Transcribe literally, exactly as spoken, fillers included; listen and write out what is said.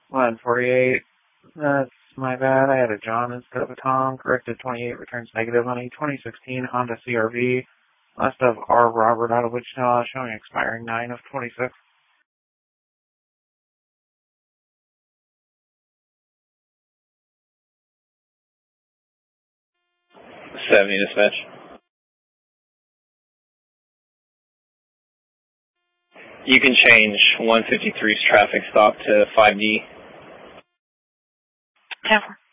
one forty-eight. That's my bad. I had a John instead of a Tom. Corrected twenty-eight returns negative on a twenty sixteen Honda C R V. Last of R. Robert out of Wichita, showing expiring nine of twenty-six. seventy dispatch. You can change one fifty-three's traffic stop to five D. ten four.